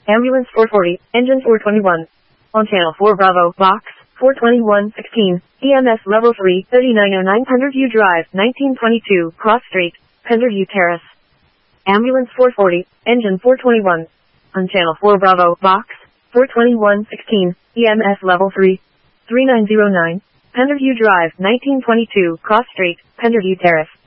Ambulance 440, engine 421. On channel 4 Bravo, box 42116, EMS level 3, 3909 Penderview Drive, 1922, Cross Street, Penderview Terrace. Ambulance 440, engine 421. On channel 4 Bravo, box 42116, EMS level 3, 3909, Penderview Drive, 1922, Cross Street, Penderview Terrace.